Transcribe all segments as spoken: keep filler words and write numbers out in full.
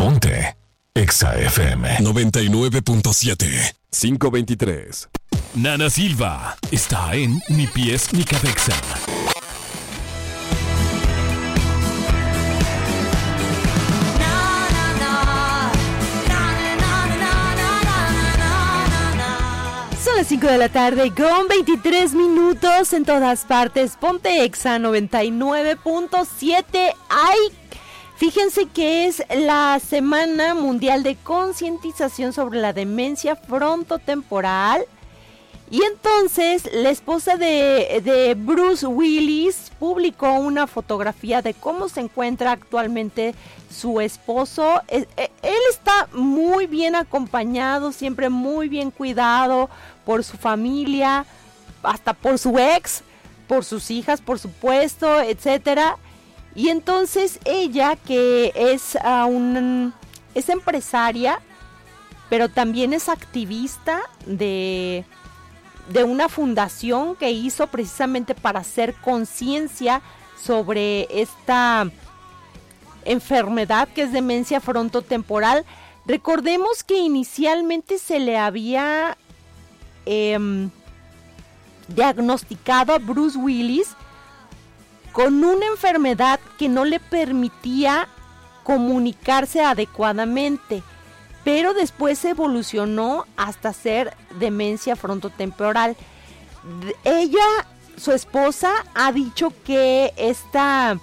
Ponte Exa F M noventa y nueve punto siete. cinco veintitrés. Nana Silva está en Ni Pies Ni Cabeza. Son las cinco de la tarde con veintitrés minutos en todas partes. Ponte Exa noventa y nueve punto siete. ¡Ay! Fíjense que es la Semana Mundial de Concientización sobre la Demencia Frontotemporal. Y entonces la esposa de, de Bruce Willis publicó una fotografía de cómo se encuentra actualmente su esposo. Él está muy bien acompañado, siempre muy bien cuidado por su familia, hasta por su ex, por sus hijas, por supuesto, etcétera. Y entonces ella, que es, uh, un, es empresaria, pero también es activista de... de una fundación que hizo precisamente para hacer conciencia sobre esta enfermedad que es demencia frontotemporal. Recordemos que inicialmente se le había eh, diagnosticado a Bruce Willis con una enfermedad que no le permitía comunicarse adecuadamente, pero después evolucionó hasta ser demencia frontotemporal. Ella, su esposa, ha dicho que esta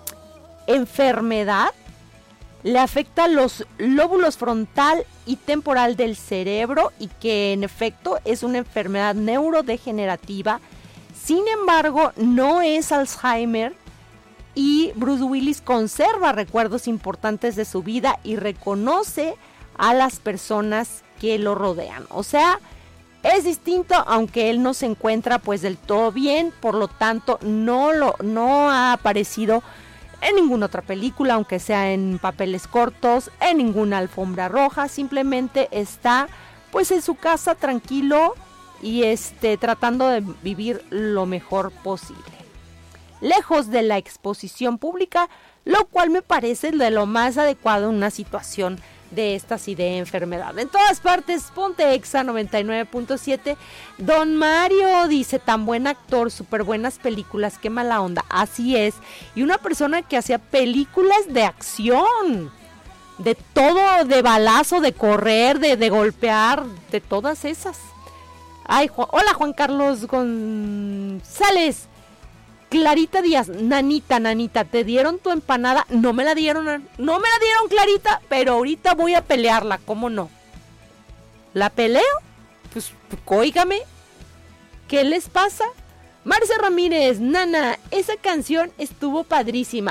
enfermedad le afecta los lóbulos frontal y temporal del cerebro y que en efecto es una enfermedad neurodegenerativa. Sin embargo, no es Alzheimer y Bruce Willis conserva recuerdos importantes de su vida y reconoce a las personas que lo rodean. O sea, es distinto, aunque él no se encuentra pues del todo bien, por lo tanto no lo no ha aparecido en ninguna otra película, aunque sea en papeles cortos, en ninguna alfombra roja, simplemente está pues en su casa tranquilo y este tratando de vivir lo mejor posible, lejos de la exposición pública, lo cual me parece de lo más adecuado en una situación de estas y de enfermedad. En todas partes, ponte Exa noventa y nueve punto siete. Don Mario dice, tan buen actor, súper buenas películas, qué mala onda. Así es, y una persona que hacía películas de acción, de todo, de balazo, de correr, de, de golpear, de todas esas. Ay, Juan, hola Juan Carlos González. Clarita Díaz, nanita, nanita, ¿te dieron tu empanada? No me la dieron, no me la dieron, Clarita, pero ahorita voy a pelearla, ¿cómo no? ¿La peleo? Pues, óigame, ¿qué les pasa? Marce Ramírez, nana, esa canción estuvo padrísima.